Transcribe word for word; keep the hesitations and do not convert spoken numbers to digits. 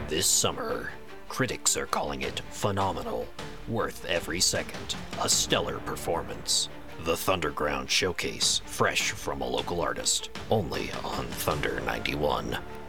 This summer, critics are calling it phenomenal, worth every second, a stellar performance. The Thunderground Showcase, fresh from a local artist, only on Thunder ninety-one.